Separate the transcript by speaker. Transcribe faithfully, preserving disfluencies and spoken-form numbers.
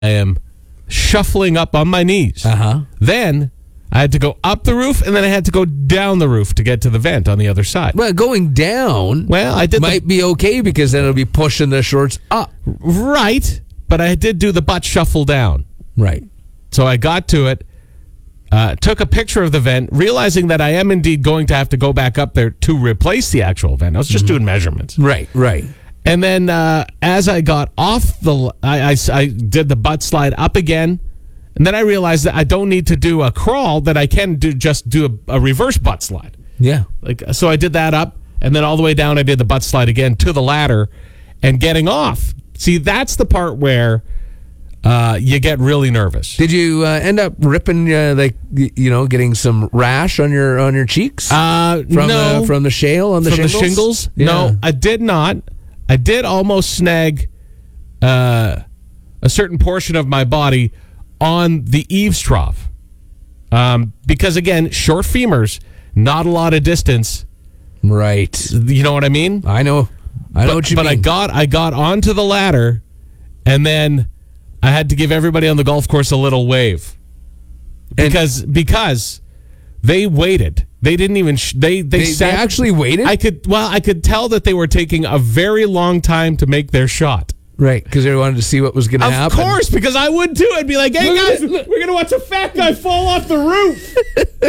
Speaker 1: I am shuffling up on my knees.
Speaker 2: Uh-huh.
Speaker 1: Then I had to go up the roof, and then I had to go down the roof to get to the vent on the other side.
Speaker 2: Well, going down
Speaker 1: Well, I did
Speaker 2: might
Speaker 1: the,
Speaker 2: be okay because then it'll be pushing the shorts up.
Speaker 1: right, but I did do the butt shuffle down.
Speaker 2: Right.
Speaker 1: So I got to it, uh, took a picture of the vent, realizing that I am indeed going to have to go back up there to replace the actual vent. I was just mm-hmm. doing measurements.
Speaker 2: Right, right.
Speaker 1: And then uh, as I got off the, I, I, I did the butt slide up again, and then I realized that I don't need to do a crawl, that I can do just do a, a reverse butt slide.
Speaker 2: Yeah.
Speaker 1: Like so I did that up, and then all the way down I did the butt slide again to the ladder and getting off. See, that's the part where uh, you get really nervous.
Speaker 2: Did you uh, end up ripping, uh, like, you know, getting some rash on your on your cheeks?
Speaker 1: Uh,
Speaker 2: from
Speaker 1: no.
Speaker 2: The, from the shale on the
Speaker 1: from
Speaker 2: shingles?
Speaker 1: the shingles?
Speaker 2: Yeah.
Speaker 1: No, I did not. I did almost snag uh, a certain portion of my body on the eaves trough. Um, because, again, short femurs, not a lot of distance.
Speaker 2: Right.
Speaker 1: You know what I mean?
Speaker 2: I know. I know
Speaker 1: but,
Speaker 2: what you
Speaker 1: but
Speaker 2: mean.
Speaker 1: I got, I got onto the ladder, and then I had to give everybody on the golf course a little wave. Because, and, because they waited. They didn't even. Sh- they, they
Speaker 2: they
Speaker 1: sat.
Speaker 2: They actually waited.
Speaker 1: I could. Well, I could tell that they were taking a very long time to make their shot.
Speaker 2: Right, because they wanted to see what was going to
Speaker 1: Of
Speaker 2: happen.
Speaker 1: Of course, because I would too. I'd be like, "Hey guys, we're gonna watch a fat guy fall off the roof."